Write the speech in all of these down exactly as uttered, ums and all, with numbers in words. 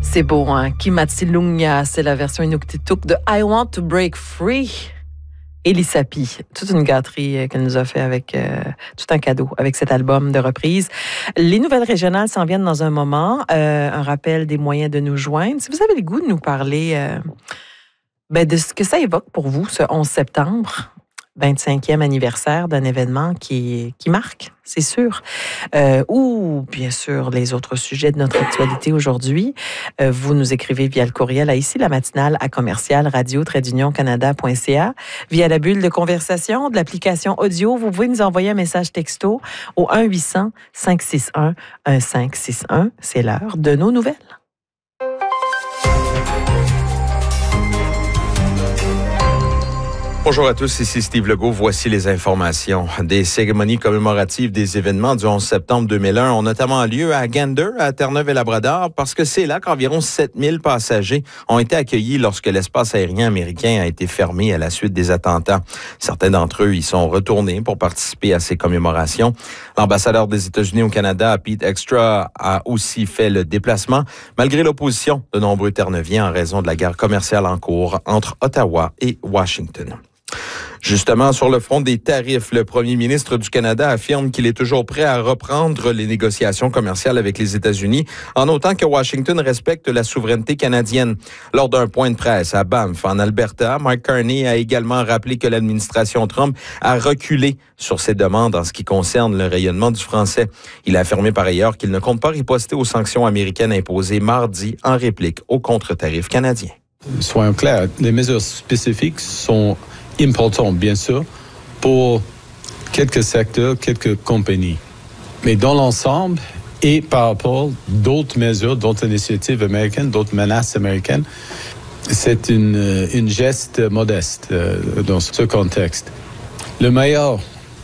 C'est beau, hein? Kimatsilunga, c'est la version Inuktitut de I Want to Break Free. Elissa Pi, toute une gâterie qu'elle nous a fait avec euh, tout un cadeau avec cet album de reprise. Les nouvelles régionales s'en viennent dans un moment. Euh, un rappel des moyens de nous joindre. Si vous avez le goût de nous parler euh, ben de ce que ça évoque pour vous, ce onze septembre, vingt-cinquième anniversaire d'un événement qui, qui marque, c'est sûr. Euh, ou, bien sûr, les autres sujets de notre actualité aujourd'hui. Euh, vous nous écrivez via le courriel à ici, la matinale, à commercial radio trait canada point c a. Via la bulle de conversation de l'application audio, vous pouvez nous envoyer un message texto au un huit cents cinq six un quinze six un. C'est l'heure de nos nouvelles. Bonjour à tous, ici Steve Legault. Voici les informations. Des cérémonies commémoratives des événements du onze septembre deux mille un ont notamment lieu à Gander, à Terre-Neuve et Labrador, parce que c'est là qu'environ sept mille passagers ont été accueillis lorsque l'espace aérien américain a été fermé à la suite des attentats. Certains d'entre eux y sont retournés pour participer à ces commémorations. L'ambassadeur des États-Unis au Canada, Pete Extra, a aussi fait le déplacement, malgré l'opposition de nombreux Terre-Neuviens en raison de la guerre commerciale en cours entre Ottawa et Washington. Justement, sur le front des tarifs, le premier ministre du Canada affirme qu'il est toujours prêt à reprendre les négociations commerciales avec les États-Unis, en autant que Washington respecte la souveraineté canadienne. Lors d'un point de presse à Banff, en Alberta, Mark Carney a également rappelé que l'administration Trump a reculé sur ses demandes en ce qui concerne le rayonnement du français. Il a affirmé par ailleurs qu'il ne compte pas riposter aux sanctions américaines imposées mardi en réplique aux contre-tarifs canadiens. Soyons clairs, les mesures spécifiques sont important, bien sûr, pour quelques secteurs, quelques compagnies. Mais dans l'ensemble, et par rapport à d'autres mesures, d'autres initiatives américaines, d'autres menaces américaines, c'est une, une geste modeste euh, dans ce contexte. La meilleure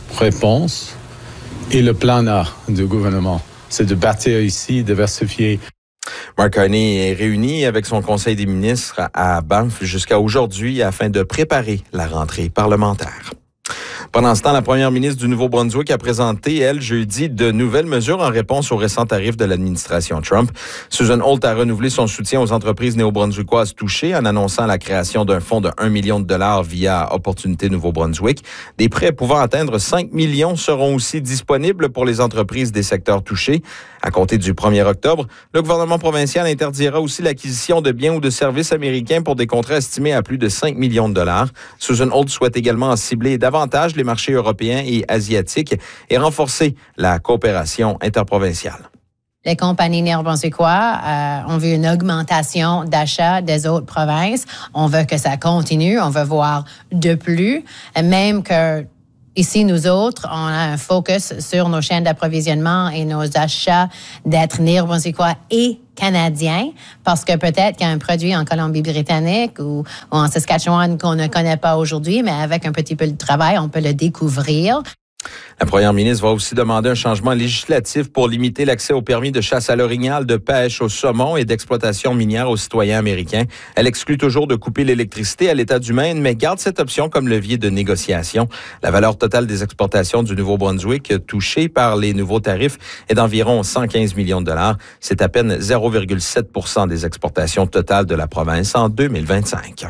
réponse est le plan A du gouvernement. C'est de bâtir ici, diversifier. Mark Carney est réuni avec son conseil des ministres à Banff jusqu'à aujourd'hui afin de préparer la rentrée parlementaire. Pendant ce temps, la première ministre du Nouveau-Brunswick a présenté, elle, jeudi, de nouvelles mesures en réponse aux récents tarifs de l'administration Trump. Susan Holt a renouvelé son soutien aux entreprises néo-brunswickoises touchées en annonçant la création d'un fonds de un million de dollars via Opportunité Nouveau-Brunswick. Des prêts pouvant atteindre cinq millions seront aussi disponibles pour les entreprises des secteurs touchés. À compter du premier octobre, le gouvernement provincial interdira aussi l'acquisition de biens ou de services américains pour des contrats estimés à plus de cinq millions de dollars. Susan Holt souhaite également cibler davantage les marchés européens et asiatiques et renforcer la coopération interprovinciale. Les compagnies néo-brunswickoises euh, ont vu une augmentation d'achats des autres provinces. On veut que ça continue. On veut voir de plus. Même que ici, nous autres, on a un focus sur nos chaînes d'approvisionnement et nos achats d'être néo-brunswickois et canadiens, parce que peut-être qu'il y a un produit en Colombie-Britannique ou, ou en Saskatchewan qu'on ne connaît pas aujourd'hui, mais avec un petit peu de travail, on peut le découvrir. La première ministre va aussi demander un changement législatif pour limiter l'accès au permis de chasse à l'orignal, de pêche au saumon et d'exploitation minière aux citoyens américains. Elle exclut toujours de couper l'électricité à l'État du Maine, mais garde cette option comme levier de négociation. La valeur totale des exportations du Nouveau-Brunswick touchées par les nouveaux tarifs est d'environ cent quinze millions de dollars. C'est à peine zéro virgule sept pour cent des exportations totales de la province en deux mille vingt-cinq.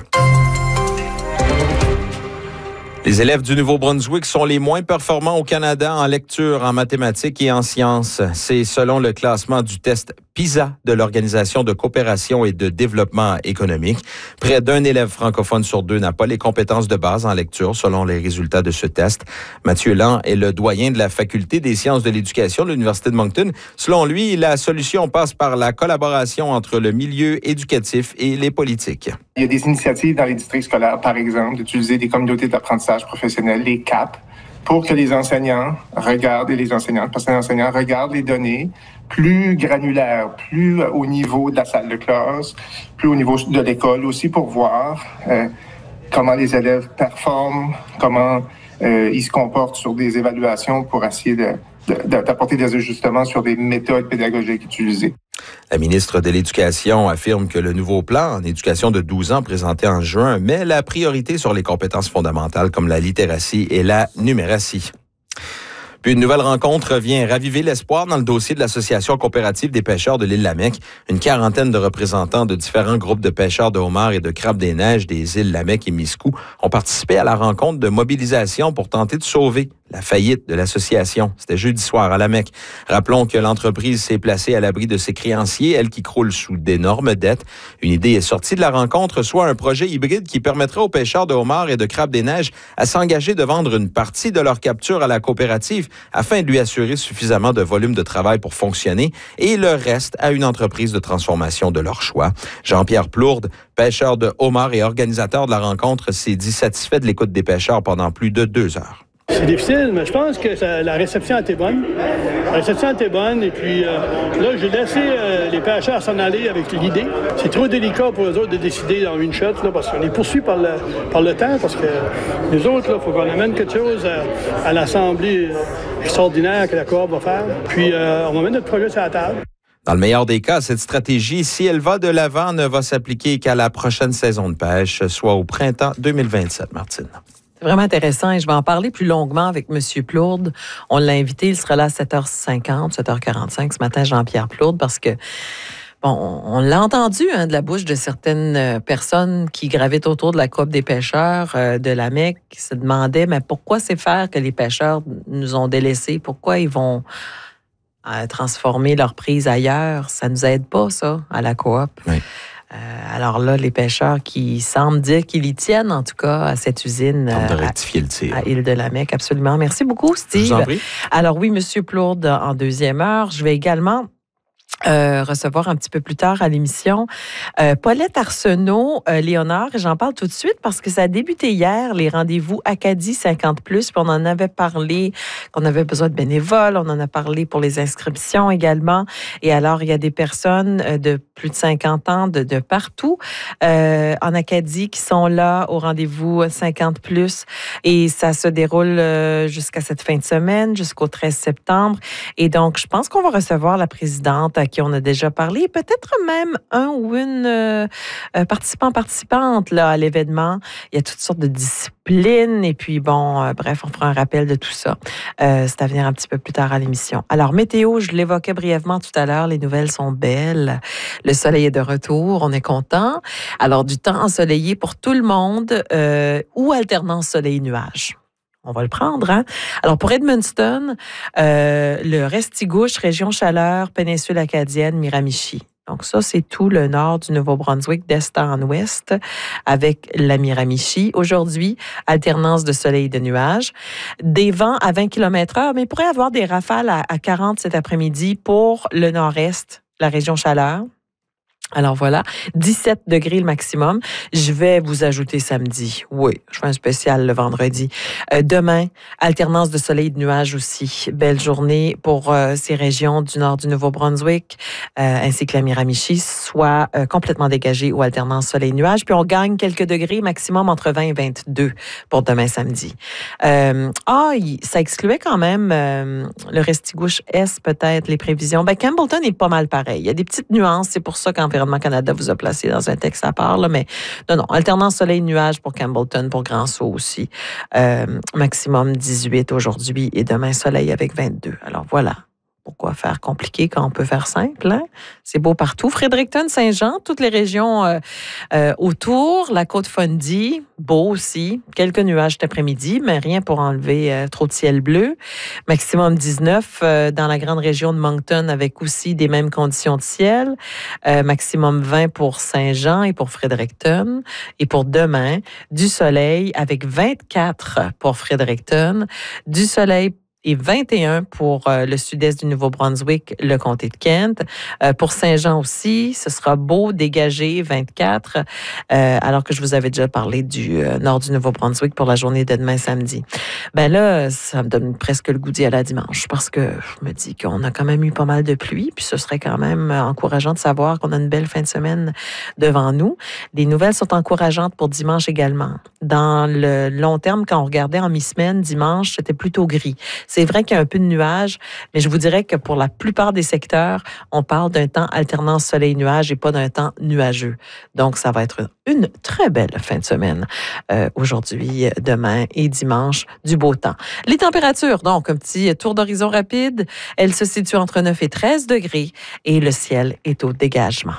Les élèves du Nouveau-Brunswick sont les moins performants au Canada en lecture, en mathématiques et en sciences. C'est selon le classement du test PISA de l'Organisation de coopération et de développement économique. Près d'un élève francophone sur deux n'a pas les compétences de base en lecture, selon les résultats de ce test. Mathieu Lang est le doyen de la Faculté des sciences de l'éducation de l'Université de Moncton. Selon lui, la solution passe par la collaboration entre le milieu éducatif et les politiques. Il y a des initiatives dans les districts scolaires, par exemple, d'utiliser des communautés d'apprentissage professionnel, les C A P, pour que les enseignants regardent, et les enseignantes, parce que les enseignants regardent les données plus granulaires, plus au niveau de la salle de classe, plus au niveau de l'école aussi, pour voir euh, comment les élèves performent, comment euh, ils se comportent sur des évaluations pour essayer de, de, d'apporter des ajustements sur des méthodes pédagogiques utilisées. La ministre de l'Éducation affirme que le nouveau plan en éducation de douze ans présenté en juin met la priorité sur les compétences fondamentales comme la littératie et la numératie. Puis une nouvelle rencontre vient raviver l'espoir dans le dossier de l'Association coopérative des pêcheurs de l'île Lamec. Une quarantaine de représentants de différents groupes de pêcheurs de homards et de crabes des neiges des îles Lamec et Miscou ont participé à la rencontre de mobilisation pour tenter de sauver la faillite de l'association. C'était jeudi soir à Lamec. Rappelons que l'entreprise s'est placée à l'abri de ses créanciers, elle qui croule sous d'énormes dettes. Une idée est sortie de la rencontre, soit un projet hybride qui permettrait aux pêcheurs de homards et de crabes des neiges à s'engager de vendre une partie de leur capture à la coopérative afin de lui assurer suffisamment de volume de travail pour fonctionner et le reste à une entreprise de transformation de leur choix. Jean-Pierre Plourde, pêcheur de homards et organisateur de la rencontre, s'est dit satisfait de l'écoute des pêcheurs pendant plus de deux heures. C'est difficile, mais je pense que ça, la réception a été bonne. La réception a été bonne et puis euh, là, j'ai laissé euh, les pêcheurs s'en aller avec l'idée. C'est trop délicat pour eux autres de décider dans une shot là, parce qu'on est poursuivis par le, par le temps, parce que les autres, il faut qu'on amène quelque chose à, à l'assemblée extraordinaire que la Coop va faire. Puis euh, on va mettre notre projet sur la table. Dans le meilleur des cas, cette stratégie, si elle va de l'avant, ne va s'appliquer qu'à la prochaine saison de pêche, soit au printemps deux mille vingt-sept, Martine. C'est vraiment intéressant et je vais en parler plus longuement avec M. Plourde. On l'a invité, il sera là à sept heures cinquante, sept heures quarante-cinq ce matin, Jean-Pierre Plourde, parce que, bon, on l'a entendu hein, de la bouche de certaines personnes qui gravitent autour de la Coop des pêcheurs euh, de Lamec, qui se demandaient, mais pourquoi c'est faire que les pêcheurs nous ont délaissés? Pourquoi ils vont euh, transformer leur prise ailleurs? Ça nous aide pas, ça, à la Coop. Oui. Euh, alors là, les pêcheurs qui semblent dire qu'ils y tiennent, en tout cas, à cette usine Tente de euh, rectifier le tir. à Île-de-Lamec, absolument. Merci beaucoup, Steve. Je vous en prie. Alors oui, M. Plourde, en deuxième heure, je vais également Euh, recevoir un petit peu plus tard à l'émission. Euh, Paulette Arsenault, euh, Léonard, et j'en parle tout de suite parce que ça a débuté hier, les rendez-vous Acadie cinquante plus, puis on en avait parlé, qu'on avait besoin de bénévoles, on en a parlé pour les inscriptions également. Et alors, il y a des personnes de plus de cinquante ans de, de partout euh, en Acadie qui sont là au rendez-vous cinquante plus et ça se déroule euh, jusqu'à cette fin de semaine, jusqu'au treize septembre. Et donc, je pense qu'on va recevoir la présidente à qui on a déjà parlé, peut-être même un ou une euh, participant, participante là, à l'événement. Il y a toutes sortes de disciplines et puis bon, euh, bref, on fera un rappel de tout ça. Euh, c'est à venir un petit peu plus tard à l'émission. Alors, météo, je l'évoquais brièvement tout à l'heure, les nouvelles sont belles. Le soleil est de retour, on est content. Alors, du temps ensoleillé pour tout le monde euh, ou alternance soleil-nuage. On va le prendre, hein? Alors, pour Edmundston, euh, le Restigouche, région chaleur, péninsule acadienne, Miramichi. Donc, ça, c'est tout le nord du Nouveau-Brunswick, d'est en ouest, avec la Miramichi. Aujourd'hui, alternance de soleil et de nuages. Des vents à vingt kilomètres heure, mais il pourrait y avoir des rafales à, à quarante cet après-midi pour le nord-est, la région chaleur. Alors voilà, dix-sept degrés le maximum. Je vais vous ajouter samedi. Oui, je fais un spécial le vendredi. Euh, demain, alternance de soleil et de nuages aussi. Belle journée pour euh, ces régions du nord du Nouveau-Brunswick, euh, ainsi que la Miramichi, soit euh, complètement dégagée ou alternance soleil-nuage. Puis on gagne quelques degrés maximum entre vingt et vingt-deux pour demain samedi. Euh, ah, ça excluait quand même euh, le Restigouche-Est peut-être, les prévisions. Ben, Campbellton est pas mal pareil. Il y a des petites nuances. C'est pour ça qu'en Environnement Canada vous a placé dans un texte à part, là, mais non, non, alternance soleil-nuage pour Campbellton, pour Grand-Sault aussi. Euh, maximum dix-huit aujourd'hui et demain soleil avec vingt-deux. Alors voilà. Pourquoi faire compliqué quand on peut faire simple? Hein? C'est beau partout. Fredericton, Saint-Jean, toutes les régions euh, euh, autour. La Côte-Fundy, beau aussi. Quelques nuages cet après-midi, mais rien pour enlever euh, trop de ciel bleu. Maximum dix-neuf euh, dans la grande région de Moncton avec aussi des mêmes conditions de ciel. Euh, maximum vingt pour Saint-Jean et pour Fredericton. Et pour demain, du soleil avec vingt-quatre pour Fredericton. Du soleil et vingt et un pour euh, le sud-est du Nouveau-Brunswick, le comté de Kent. Euh, pour Saint-Jean aussi, ce sera beau, dégagé, vingt-quatre, euh, alors que je vous avais déjà parlé du euh, nord du Nouveau-Brunswick pour la journée de demain samedi. Ben là, ça me donne presque le goût d'y aller à dimanche parce que je me dis qu'on a quand même eu pas mal de pluie, puis ce serait quand même encourageant de savoir qu'on a une belle fin de semaine devant nous. Les nouvelles sont encourageantes pour dimanche également. Dans le long terme, quand on regardait en mi-semaine, dimanche, c'était plutôt gris. C'est vrai qu'il y a un peu de nuages, mais je vous dirais que pour la plupart des secteurs, on parle d'un temps alternance soleil-nuage et pas d'un temps nuageux. Donc, ça va être une très belle fin de semaine euh, aujourd'hui, demain et dimanche, du beau temps. Les températures, donc, un petit tour d'horizon rapide. Elles se situent entre neuf et treize degrés et le ciel est au dégagement.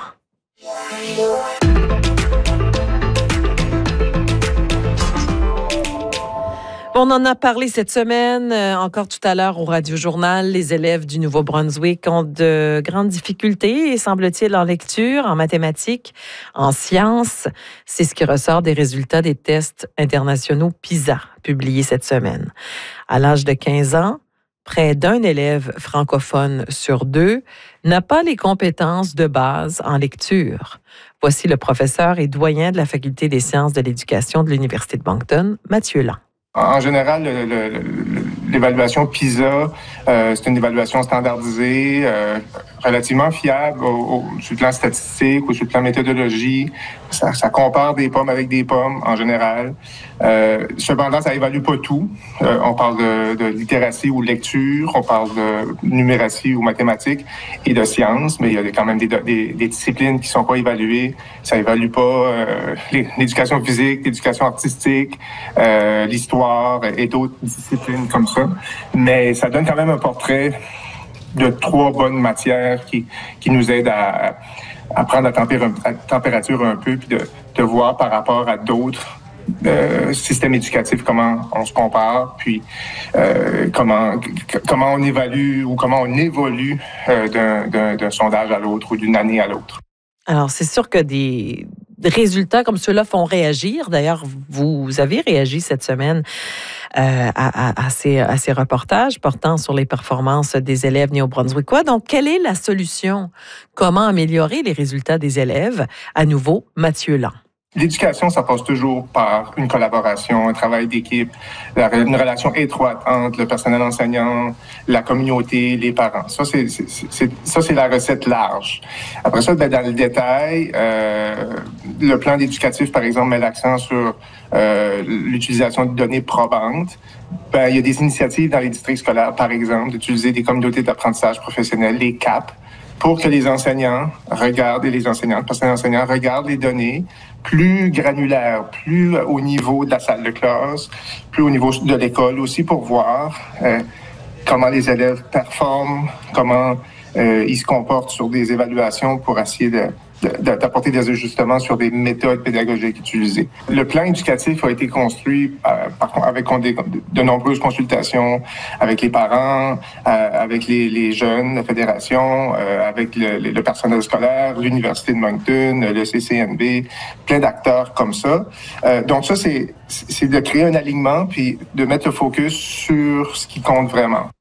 On en a parlé cette semaine, euh, encore tout à l'heure au Radio Journal. Les élèves du Nouveau-Brunswick ont de grandes difficultés, semble-t-il, en lecture, en mathématiques, en sciences. C'est ce qui ressort des résultats des tests internationaux PISA, publiés cette semaine. À l'âge de quinze ans, près d'un élève francophone sur deux n'a pas les compétences de base en lecture. Voici le professeur et doyen de la Faculté des sciences de l'éducation de l'Université de Moncton, Mathieu Lang. En général, le, le, le, l'évaluation PISA, euh, c'est une évaluation standardisée, euh, relativement fiable au, au, sur le plan statistique ou sur le plan méthodologie. Ça, ça compare des pommes avec des pommes en général. Euh, cependant, ça évalue pas tout. Euh, on parle de, de littératie ou lecture, on parle de numératie ou mathématiques et de sciences, mais il y a quand même des, des, des disciplines qui sont pas évaluées. Ça évalue pas euh, l'éducation physique, l'éducation artistique, euh, l'histoire et d'autres disciplines comme ça. Mais ça donne quand même un portrait de trois bonnes matières qui, qui nous aident à, à prendre la, tempér- la température un peu, puis de, de voir par rapport à d'autres euh, systèmes éducatifs comment on se compare, puis euh, comment, comment on évalue ou comment on évolue euh, d'un, d'un, d'un sondage à l'autre ou d'une année à l'autre. Alors, c'est sûr que des résultats comme ceux-là font réagir. D'ailleurs, vous avez réagi cette semaine euh, à, à, à, ces, à ces reportages portant sur les performances des élèves néo-brunswickois. Donc, quelle est la solution? Comment améliorer les résultats des élèves? À nouveau, Mathieu Lang. L'éducation, ça passe toujours par une collaboration, un travail d'équipe, une relation étroite entre le personnel enseignant, la communauté, les parents. Ça, c'est, c'est, c'est, ça, c'est la recette large. Après ça, ben, dans le détail, euh, le plan éducatif, par exemple, met l'accent sur euh, l'utilisation de données probantes. Ben, il y a des initiatives dans les districts scolaires, par exemple, d'utiliser des communautés d'apprentissage professionnel, les C A P, pour que les enseignants regardent, et les enseignants, le personnel enseignant regarde les données plus granulaires, plus au niveau de la salle de classe, plus au niveau de l'école aussi, pour voir euh, comment les élèves performent, comment euh, ils se comportent sur des évaluations pour essayer de, de, d'apporter des ajustements sur des méthodes pédagogiques utilisées. Le plan éducatif a été construit euh, par, avec des, de nombreuses consultations avec les parents, euh, avec les, les jeunes, la fédération, euh, avec le, le personnel scolaire, l'Université de Moncton, le C C N B, plein d'acteurs comme ça. Euh, donc ça, c'est, c'est de créer un alignement puis de mettre le focus sur ce qui compte vraiment.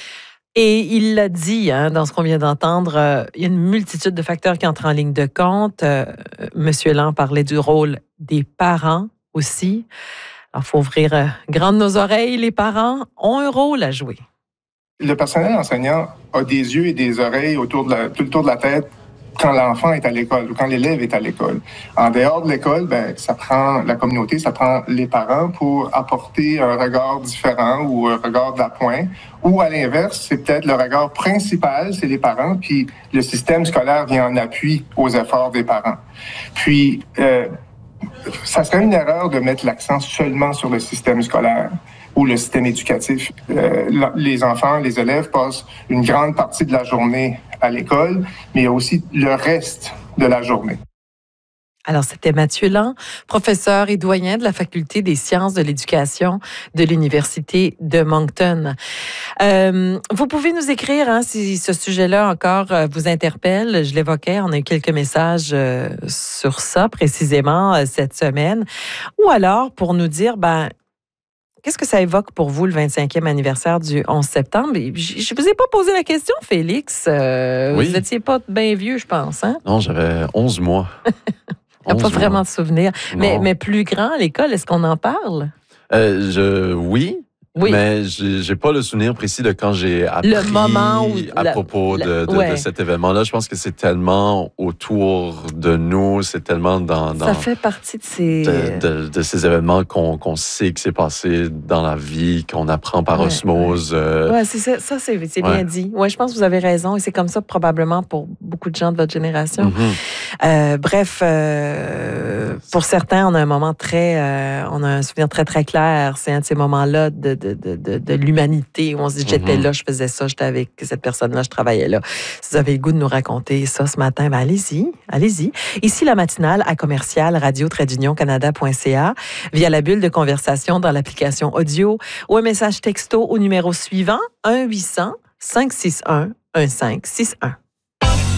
Et il l'a dit, hein, dans ce qu'on vient d'entendre, euh, il y a une multitude de facteurs qui entrent en ligne de compte. Euh, Monsieur Lang parlait du rôle des parents aussi. Alors, il faut ouvrir euh, grand nos oreilles. Les parents ont un rôle à jouer. Le personnel enseignant a des yeux et des oreilles autour de la, tout le tour de la tête quand l'enfant est à l'école ou quand l'élève est à l'école. En dehors de l'école, ben, ça prend la communauté, ça prend les parents pour apporter un regard différent ou un regard d'appoint. Ou à l'inverse, c'est peut-être le regard principal, c'est les parents, puis le système scolaire vient en appui aux efforts des parents. Puis, euh, ça serait une erreur de mettre l'accent seulement sur le système scolaire ou le système éducatif. Euh, les enfants, les élèves passent une grande partie de la journée à l'école, mais il y a aussi le reste de la journée. Alors, c'était Mathieu Lang, professeur et doyen de la Faculté des sciences de l'éducation de l'Université de Moncton. Euh, vous pouvez nous écrire hein, si ce sujet-là encore euh, vous interpelle. Je l'évoquais, on a eu quelques messages euh, sur ça précisément euh, cette semaine. Ou alors pour nous dire, ben, qu'est-ce que ça évoque pour vous, le vingt-cinquième anniversaire du onze septembre? Je ne vous ai pas posé la question, Félix. Euh, oui. Vous n'étiez pas bien vieux, je pense. Hein? Non, j'avais onze mois. Il n'y a pas vraiment de souvenirs. Mais, mais plus grand à l'école, est-ce qu'on en parle? Euh, je, oui, Oui. Mais j'ai, j'ai pas le souvenir précis de quand j'ai appris Le moment où à la, propos la, de, de, ouais. de cet événement-là. Je pense que c'est tellement autour de nous, c'est tellement dans... dans ça fait partie de ces... De, de, de ces événements qu'on, qu'on sait que c'est passé dans la vie, qu'on apprend par ouais, osmose. Ouais, euh... ouais c'est ça, ça c'est, c'est ouais. bien dit. Ouais, je pense que vous avez raison et c'est comme ça probablement pour beaucoup de gens de votre génération. Mm-hmm. Euh, bref, euh, pour certains, on a un moment très... Euh, on a un souvenir très, très clair. C'est un de ces moments-là de, de, de, de, de l'humanité où on se dit, j'étais mm-hmm. là, je faisais ça, j'étais avec cette personne-là, je travaillais là. Si vous avez le goût de nous raconter ça ce matin, ben allez-y, allez-y. Ici, la matinale à commercial radio-canada point c a via la bulle de conversation dans l'application audio ou un message texto au numéro suivant, un huit cents cinq six un un cinq six un.